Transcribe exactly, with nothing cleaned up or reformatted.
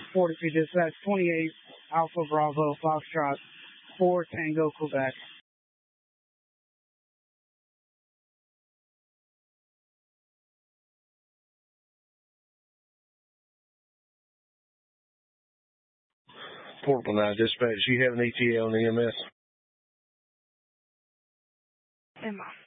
forty-three dispatch, twenty-eight Alpha Bravo Foxtrot, four Tango Quebec. Portland nine dispatch, you have an E T A on E M S? Am I?